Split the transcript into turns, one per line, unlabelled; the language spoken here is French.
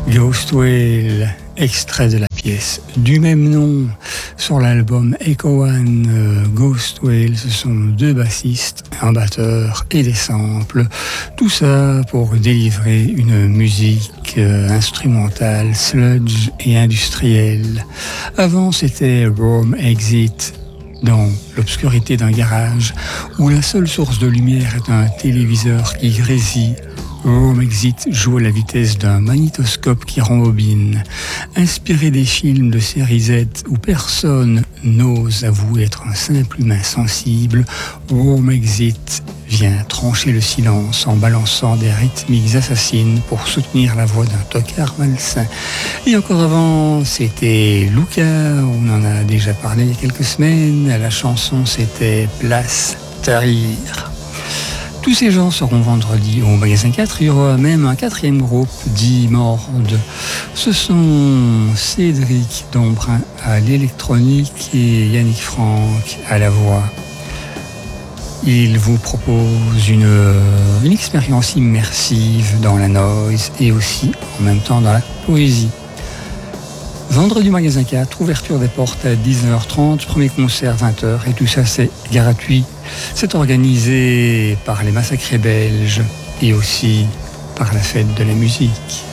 Ghost Whale, extrait de la pièce du même nom sur l'album Echo One. Ghost Whale, ce sont deux bassistes, un batteur et des samples. Tout ça pour délivrer une musique instrumentale, sludge et industrielle. Avant, c'était Rome Exit, dans l'obscurité d'un garage où la seule source de lumière est un téléviseur qui grésille. Rome Exit joue à la vitesse d'un magnétoscope qui rembobine. Inspiré des films de série Z où personne n'ose avouer être un simple humain sensible, Rome Exit vient trancher le silence en balançant des rythmiques assassines pour soutenir la voix d'un tocard malsain. Et encore avant, c'était Luca, on en a déjà parlé il y a quelques semaines. La chanson, c'était Place Tahrir. Tous ces gens seront vendredi au magasin 4. Il y aura même un quatrième groupe dit Mord. Ce sont Cédric Dombrin à l'électronique et Yannick Franck à la voix. Ils vous proposent une expérience immersive dans la noise et aussi en même temps dans la poésie. Vendredi magasin 4, ouverture des portes à 19h30, premier concert 20h et tout ça c'est gratuit. C'est organisé par les Massacrés belges et aussi par la fête de la musique.